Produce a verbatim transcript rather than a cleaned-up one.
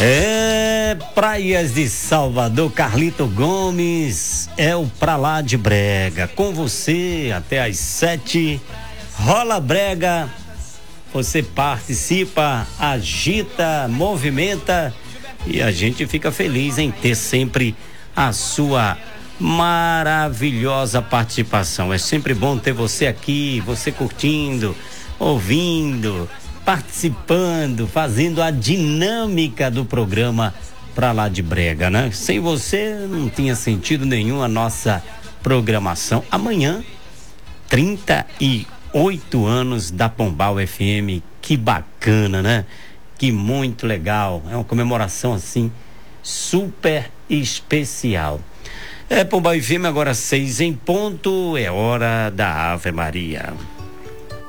É, Praias de Salvador, Carlito Gomes, é o Pra Lá de Brega, com você até às sete, rola brega, você participa, agita, movimenta e a gente fica feliz em ter sempre a sua maravilhosa participação. É sempre bom ter você aqui, você curtindo, ouvindo, participando, fazendo a dinâmica do programa Pra Lá de Brega, né? Sem você não tinha sentido nenhum a nossa programação. Amanhã, trinta e oito anos da Pombal F M, que bacana, né? Que muito legal, é uma comemoração assim, super especial. É, Pombal F M, agora seis em ponto, é hora da Ave Maria.